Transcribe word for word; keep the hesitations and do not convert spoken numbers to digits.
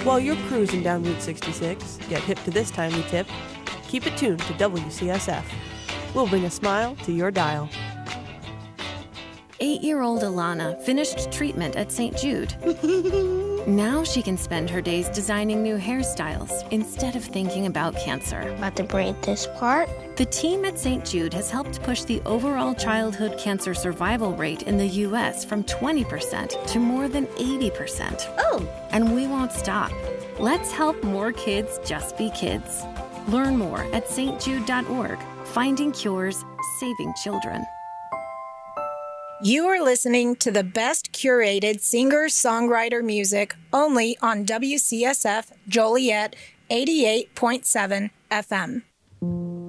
While you're cruising down Route sixty-six, get hip to this timely tip. Keep it tuned to W C S F. We'll bring a smile to your dial. Eight-year-old Alana finished treatment at Saint Jude. Now she can spend her days designing new hairstyles instead of thinking about cancer. About to braid this part. The team at Saint Jude has helped push the overall childhood cancer survival rate in the U S from twenty percent to more than eighty percent. Oh! And we won't stop. Let's help more kids just be kids. Learn more at s t jude dot org. Finding cures, saving children. You are listening to the best curated singer-songwriter music only on W C S F Joliet eighty-eight point seven F M.